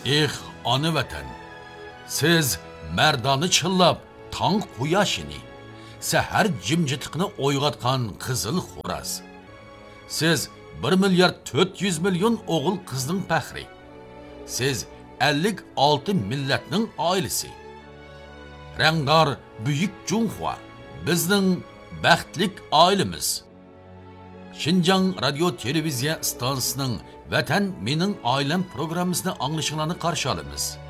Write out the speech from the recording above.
Eh, ana vatan. Siz merdani chillab, tong quyoshini, sahar jimjitiqni o'yg'otgan qizil xo'raz. Siz 1 milyard 400 milyon o'g'il qizning faxri. Siz 56 millatning oilasi. Rangdor buyuk Junhua bizning baxtlik oilamiz. Xinjiang radio televiziya stansiyasining Vatan mening oilam programmasini anglashinglarni qarshi olamiz.